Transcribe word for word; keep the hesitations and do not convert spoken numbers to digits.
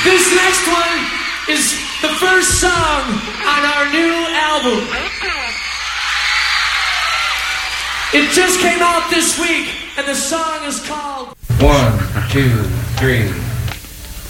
This next one is the first song on our new album. It just came out this week, and the song is called One, two, three.